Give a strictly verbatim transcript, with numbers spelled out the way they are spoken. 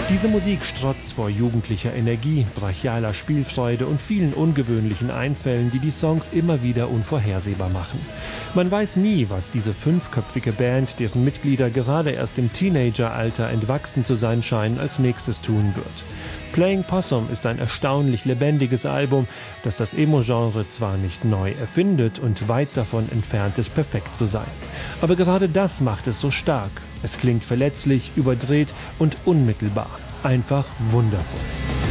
Diese Musik strotzt vor jugendlicher Energie, brachialer Spielfreude und vielen ungewöhnlichen Einfällen, die die Songs immer wieder unvorhersehbar machen. Man weiß nie, was diese fünfköpfige Band, deren Mitglieder gerade erst im Teenageralter entwachsen zu sein scheinen, als nächstes tun wird. Playing Possum ist ein erstaunlich lebendiges Album, das das Emo-Genre zwar nicht neu erfindet und weit davon entfernt ist, perfekt zu sein. Aber gerade das macht es so stark. Es klingt verletzlich, überdreht und unmittelbar. Einfach wundervoll.